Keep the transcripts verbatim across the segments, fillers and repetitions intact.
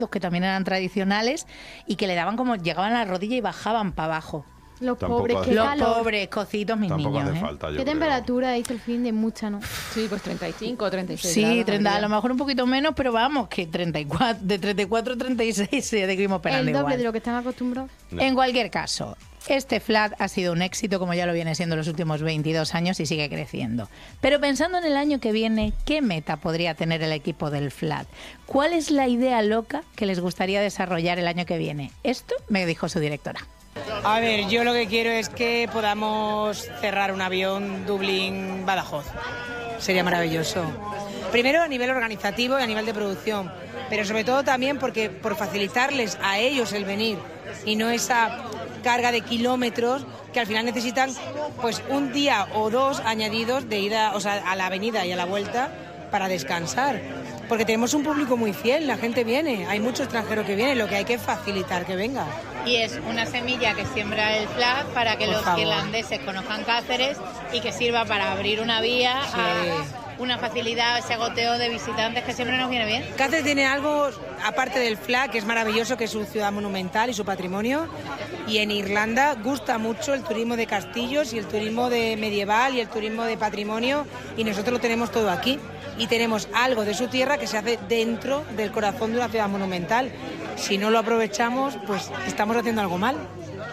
que también eran tradicionales y que le daban como, llegaban a la rodilla y bajaban para abajo. Los Tampoco pobres, hace- qué Los calor. pobres cocitos, mis Tampoco niños, hace ¿eh? falta, yo ¿Qué creo. temperatura hizo el fin de mucha, no? Sí, pues treinta y cinco o treinta y seis Sí, grados, treinta, a María. lo mejor un poquito menos, pero vamos, que treinta y cuatro, de treinta y cuatro a treinta y seis seguimos penando El doble igual. de lo que están acostumbrados. No. En cualquier caso, este flat ha sido un éxito, como ya lo viene siendo los últimos veintidós años y sigue creciendo. Pero pensando en el año que viene, ¿qué meta podría tener el equipo del flat? ¿Cuál es la idea loca que les gustaría desarrollar el año que viene? Esto me dijo su directora. A ver, yo lo que quiero es que podamos cerrar un avión Dublín-Badajoz. Sería maravilloso. Primero a nivel organizativo y a nivel de producción, pero sobre todo también porque por facilitarles a ellos el venir y no esa carga de kilómetros que al final necesitan pues un día o dos añadidos de ida, o sea, a la avenida y a la vuelta para descansar. Porque tenemos un público muy fiel, la gente viene, hay mucho extranjero que viene, lo que hay que facilitar que venga. Y es una semilla que siembra el flat para que Por los favor. irlandeses conozcan Cáceres y que sirva para abrir una vía Sí. a una facilidad, ese goteo de visitantes que siempre nos viene bien. Cáceres tiene algo, aparte del flag, que es maravilloso, que es su ciudad monumental y su patrimonio. Y en Irlanda gusta mucho el turismo de castillos y el turismo de medieval y el turismo de patrimonio. Y nosotros lo tenemos todo aquí. Y tenemos algo de su tierra que se hace dentro del corazón de una ciudad monumental. Si no lo aprovechamos, pues estamos haciendo algo mal.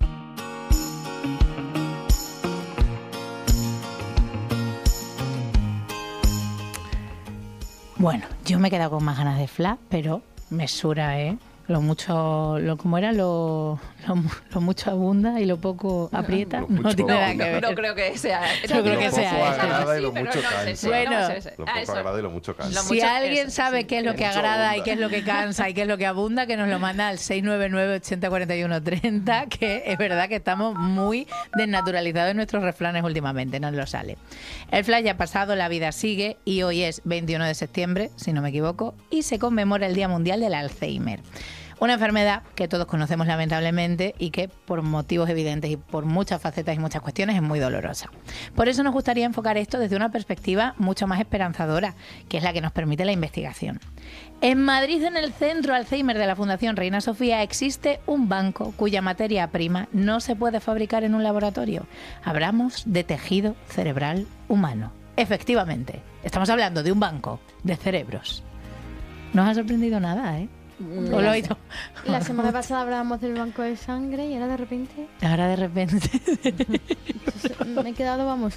Bueno, yo me he quedado con más ganas de flat, pero mesura, ¿eh? Lo mucho, lo como era, lo, lo, lo mucho abunda y lo poco aprieta, Lo no mucho tiene nada abunda. que ver. No creo que sea. No creo que Lo sea poco eso. agrada y lo Sí, pero mucho no es cansa. ese, Bueno, no es ese. Lo Ah, poco eso. agrada y lo mucho cansa. Lo Si mucho- alguien eso, sabe sí, qué es lo que mucho agrada y abunda. qué es lo que cansa y qué es lo que abunda, que nos lo manda al seis nueve nueve, ochenta, cuarenta y uno, treinta, que es verdad que estamos muy desnaturalizados en nuestros refranes últimamente, nos lo sale. El flash ya ha pasado, la vida sigue y hoy es veintiuno de septiembre, si no me equivoco, y se conmemora el Día Mundial del Alzheimer. Una enfermedad que todos conocemos lamentablemente y que por motivos evidentes y por muchas facetas y muchas cuestiones es muy dolorosa. Por eso nos gustaría enfocar esto desde una perspectiva mucho más esperanzadora, que es la que nos permite la investigación. En Madrid, en el Centro Alzheimer de la Fundación Reina Sofía, existe un banco cuya materia prima no se puede fabricar en un laboratorio. Hablamos de tejido cerebral humano. Efectivamente, estamos hablando de un banco de cerebros. No os ha sorprendido nada, ¿eh? ¿O lo he oído? La semana pasada hablábamos del banco de sangre y ahora de repente Ahora de repente, me he quedado, vamos.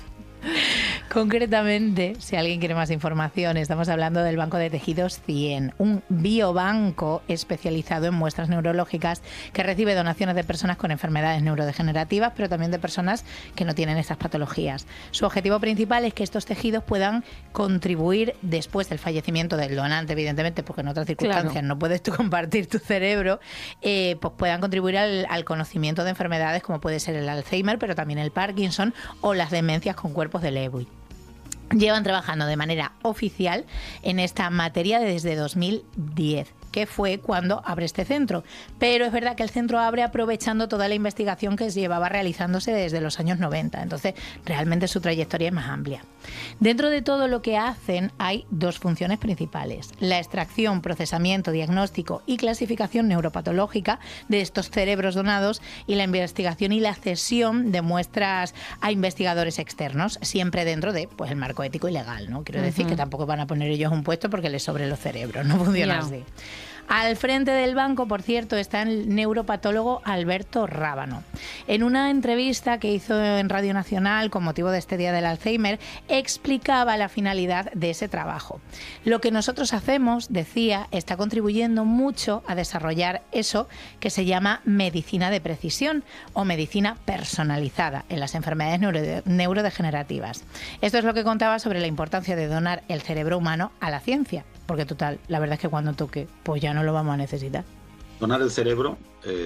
concretamente, si alguien quiere más información, estamos hablando del Banco de Tejidos cien, un biobanco especializado en muestras neurológicas que recibe donaciones de personas con enfermedades neurodegenerativas, pero también de personas que no tienen estas patologías. Su objetivo principal es que estos tejidos puedan contribuir después del fallecimiento del donante, evidentemente, porque en otras circunstancias Claro. no puedes tú compartir tu cerebro, eh, pues puedan contribuir al, al conocimiento de enfermedades como puede ser el Alzheimer, pero también el Parkinson o las demencias con cuerpos de Lewy. Llevan trabajando de manera oficial en esta materia desde dos mil diez, que fue cuando abre este centro. Pero es verdad que el centro abre aprovechando toda la investigación que llevaba realizándose desde los años noventa. Entonces, realmente su trayectoria es más amplia. Dentro de todo lo que hacen hay dos funciones principales: la extracción, procesamiento, diagnóstico y clasificación neuropatológica de estos cerebros donados y la investigación y la cesión de muestras a investigadores externos, siempre dentro de pues el marco ético y legal, ¿no? Quiero decir que tampoco van a poner ellos un puesto porque les sobre los cerebros, no funciona Ya. así. Al frente del banco, por cierto, está el neuropatólogo Alberto Rábano. En una entrevista que hizo en Radio Nacional con motivo de este Día del Alzheimer, explicaba la finalidad de ese trabajo. Lo que nosotros hacemos, decía, está contribuyendo mucho a desarrollar eso que se llama medicina de precisión o medicina personalizada en las enfermedades neuro- neurodegenerativas. Esto es lo que contaba sobre la importancia de donar el cerebro humano a la ciencia. Porque total, la verdad es que cuando toque, pues ya no lo vamos a necesitar. Donar el cerebro eh,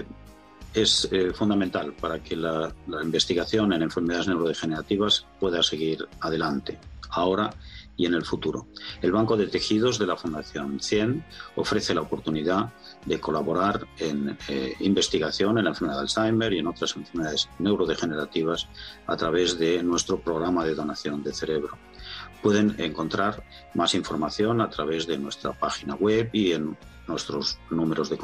es eh, fundamental para que la, la investigación en enfermedades neurodegenerativas pueda seguir adelante, ahora y en el futuro. El Banco de Tejidos de la Fundación cien ofrece la oportunidad de colaborar en eh, investigación en la enfermedad de Alzheimer y en otras enfermedades neurodegenerativas a través de nuestro programa de donación de cerebro. Pueden encontrar más información a través de nuestra página web y en nuestros números de